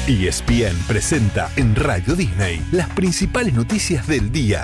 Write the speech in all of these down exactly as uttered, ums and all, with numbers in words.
E S P N presenta en Radio Disney las principales noticias del día.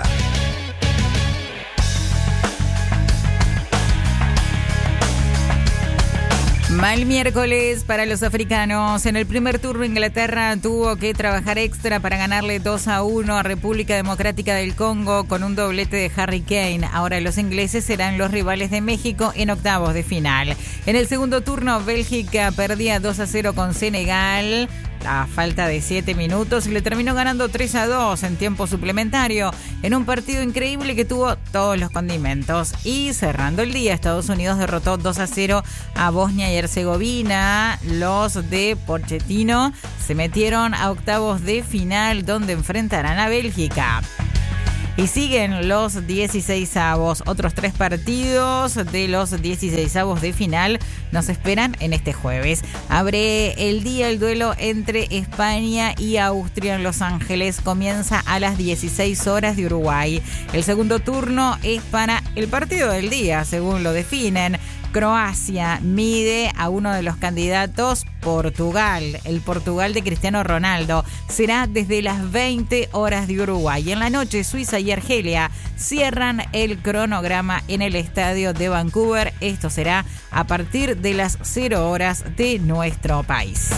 Mal miércoles para los africanos. En el primer turno, Inglaterra tuvo que trabajar extra para ganarle dos a uno a República Democrática del Congo con un doblete de Harry Kane. Ahora los ingleses serán los rivales de México en octavos de final. En el segundo turno, Bélgica perdía dos a cero con Senegal a falta de siete minutos y le terminó ganando tres a dos en tiempo suplementario en un partido increíble que tuvo todos los condimentos. Y cerrando el día, Estados Unidos derrotó dos a cero a Bosnia y Herzegovina. Los de Pochettino se metieron a octavos de final donde enfrentarán a Bélgica. Y siguen los dieciseisavos. Otros tres partidos de los dieciseisavos de final nos esperan en este jueves. Abre el día el duelo entre España y Austria en Los Ángeles. Comienza a las dieciséis horas de Uruguay. El segundo turno es para el partido del día, según lo definen. Croacia mide a uno de los candidatos, Portugal, el Portugal de Cristiano Ronaldo. Será desde las veinte horas de Uruguay. En la noche, Suiza y Argelia cierran el cronograma en el estadio de Vancouver. Esto será a partir de las cero horas de nuestro país.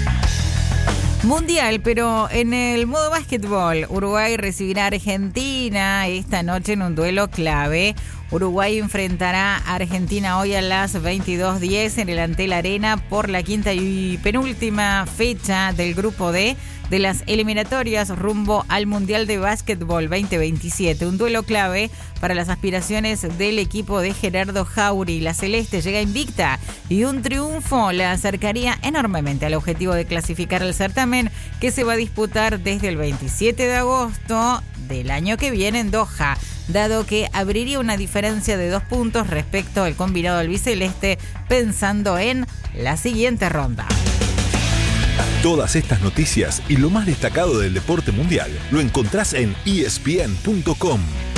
Mundial, pero en el modo básquetbol, Uruguay recibirá a Argentina esta noche en un duelo clave. Uruguay enfrentará a Argentina hoy a las veintidós diez en el Antel Arena por la quinta y penúltima fecha del grupo D de las eliminatorias rumbo al Mundial de Básquetbol veinte veintisiete. Un duelo clave para las aspiraciones del equipo de Gerardo Jauri. La Celeste llega invicta y un triunfo la acercaría enormemente al objetivo de clasificar el certamen que se va a disputar desde el veintisiete de agosto del año que viene en Doha, dado que abriría una diferencia de dos puntos respecto al combinado albiceleste, pensando en la siguiente ronda. Todas estas noticias y lo más destacado del deporte mundial lo encontrás en E S P N punto com.